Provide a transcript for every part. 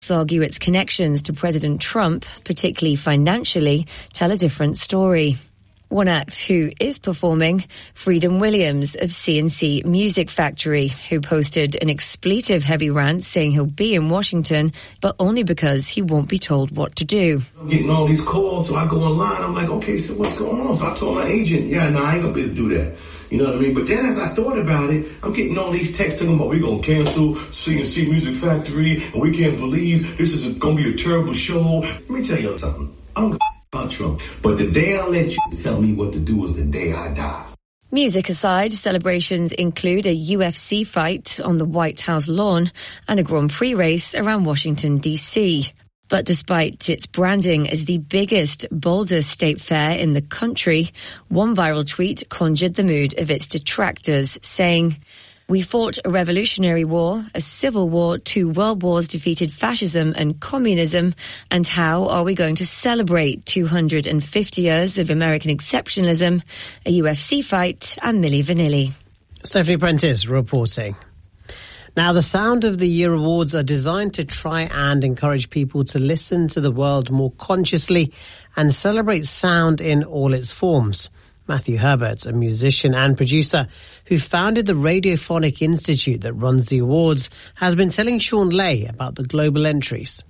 acts argue its connections to President Trump, particularly financially, tell a different story. One act who is performing, Freedom Williams of C&C Music Factory, who posted an expletive-heavy rant saying he'll be in Washington, but only because he won't be told what to do. I'm getting all these calls, so I go online. I'm like, okay, so what's going on? So I told my agent, I ain't gonna be able to do that. You know what I mean? But then as I thought about it, I'm getting all these texts talking about we're going to cancel C&C Music Factory, and we can't believe this is going to be a terrible show. Let me tell you something. I don't give about Trump, but the day I let you tell me what to do is the day I die. Music aside, celebrations include a UFC fight on the White House lawn and a Grand Prix race around Washington, D.C. But despite its branding as the biggest, boldest state fair in the country, one viral tweet conjured the mood of its detractors, saying, "We fought a revolutionary war, a civil war, 2 world wars defeated fascism and communism, and how are we going to celebrate 250 years of American exceptionalism, a UFC fight, and Milli Vanilli?" Stephanie Prentice reporting. Now, the Sound of the Year Awards are designed to try and encourage people to listen to the world more consciously and celebrate sound in all its forms. Matthew Herbert, a musician and producer who founded the Radiophonic Institute that runs the awards, has been telling Sean Lay about the global entries.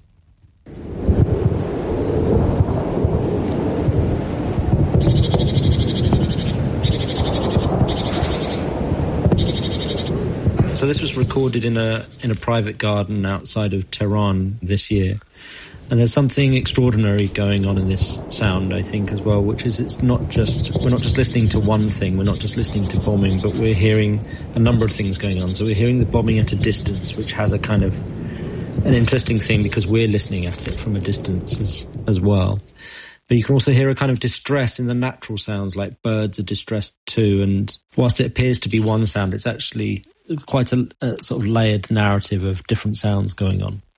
So this was recorded in a private garden outside of Tehran this year. And there's something extraordinary going on in this sound, I think, as well, which is we're not just listening to one thing, we're not just listening to bombing, but we're hearing a number of things going on. So we're hearing the bombing at a distance, which has a kind of an interesting thing because we're listening at it from a distance as well. But you can also hear a kind of distress in the natural sounds, like birds are distressed too. And whilst it appears to be one sound, it's actually quite a sort of layered narrative of different sounds going on.